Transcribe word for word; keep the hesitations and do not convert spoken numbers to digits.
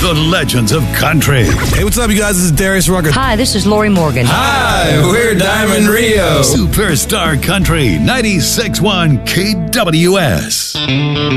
the legends of country. Hey, what's up, you guys? This is Darius Rucker. Hi, this is Lori Morgan. Hi, we're Diamond Rio. Superstar Country, ninety-six point one K W S.